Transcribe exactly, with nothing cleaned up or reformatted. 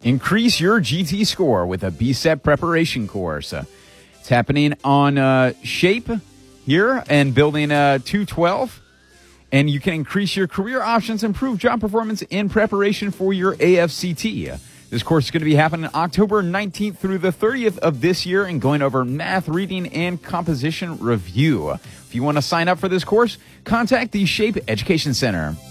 Increase your G T score with a B S E P preparation course. Uh, it's happening on uh, Shape here and building uh, two twelve. And you can increase your career options, improve job performance in preparation for your A F C T. This course is going to be happening October nineteenth through the thirtieth of this year and going over math, reading, and composition review. If you want to sign up for this course, contact the Shape Education Center.